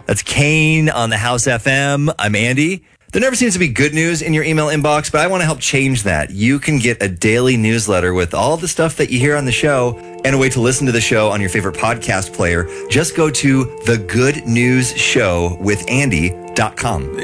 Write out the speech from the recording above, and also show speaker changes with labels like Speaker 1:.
Speaker 1: That's Kane on the House FM. I'm Andy. There never seems to be good news in your email inbox, but I want to help change that. You can get a daily newsletter with all the stuff that you hear on the show and a way to listen to the show on your favorite podcast player. Just go to thegoodnewsshowwithandy.com.